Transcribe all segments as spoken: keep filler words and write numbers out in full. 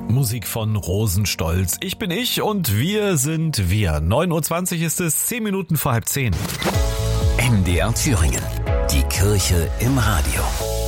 Musik von Rosenstolz. Ich bin ich und wir sind wir. neun Uhr zwanzig ist es, zehn Minuten vor halb zehn. M D R Thüringen. Die Kirche im Radio.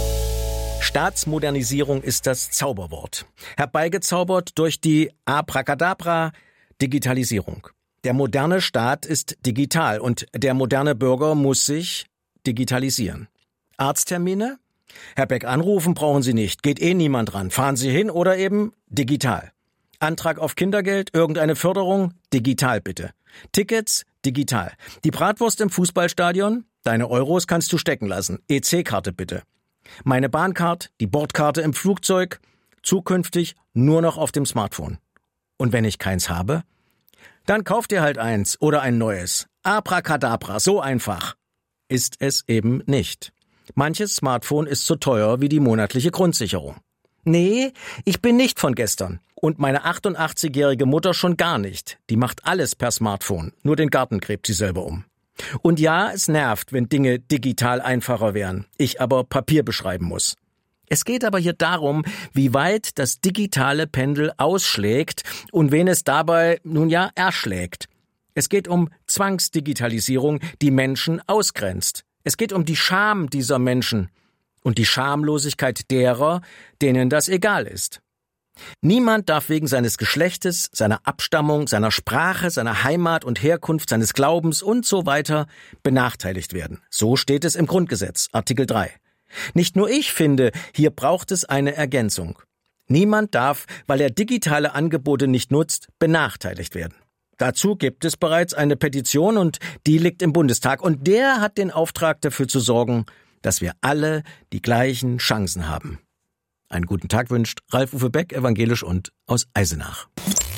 Staatsmodernisierung ist das Zauberwort. Herbeigezaubert durch die Abracadabra Digitalisierung. Der moderne Staat ist digital und der moderne Bürger muss sich digitalisieren. Arzttermine? Herr Beck, anrufen brauchen Sie nicht, geht eh niemand ran. Fahren Sie hin oder eben digital. Antrag auf Kindergeld, irgendeine Förderung? Digital bitte. Tickets? Digital. Die Bratwurst im Fußballstadion? Deine Euros kannst du stecken lassen. E C-Karte bitte. Meine Bahncard, die Bordkarte im Flugzeug? Zukünftig nur noch auf dem Smartphone. Und wenn ich keins habe? Dann kauf dir halt eins oder ein neues. Abracadabra, so einfach. Ist es eben nicht. Manches Smartphone ist so teuer wie die monatliche Grundsicherung. Nee, ich bin nicht von gestern. Und meine achtundachtzigjährige Mutter schon gar nicht. Die macht alles per Smartphone. Nur den Garten gräbt sie selber um. Und ja, es nervt, wenn Dinge digital einfacher wären. Ich aber Papier beschreiben muss. Es geht aber hier darum, wie weit das digitale Pendel ausschlägt und wen es dabei, nun ja, erschlägt. Es geht um Zwangsdigitalisierung, die Menschen ausgrenzt. Es geht um die Scham dieser Menschen und die Schamlosigkeit derer, denen das egal ist. Niemand darf wegen seines Geschlechtes, seiner Abstammung, seiner Sprache, seiner Heimat und Herkunft, seines Glaubens und so weiter benachteiligt werden. So steht es im Grundgesetz, Artikel drei. Nicht nur ich finde, hier braucht es eine Ergänzung. Niemand darf, weil er digitale Angebote nicht nutzt, benachteiligt werden. Dazu gibt es bereits eine Petition und die liegt im Bundestag und der hat den Auftrag dafür zu sorgen, dass wir alle die gleichen Chancen haben. Einen guten Tag wünscht Ralf-Uwe Beck, evangelisch und aus Eisenach.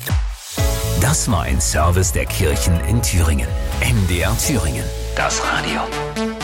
Das war ein Service der Kirchen in Thüringen. M D R Thüringen. Das Radio.